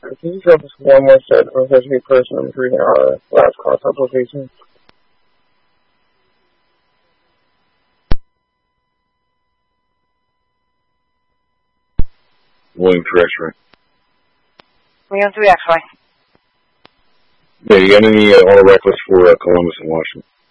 Can you drop us one more set from such a person I'm reading our last call application? William X-ray. William 3 X-ray. Yeah, you got any auto reckless for Columbus and Washington?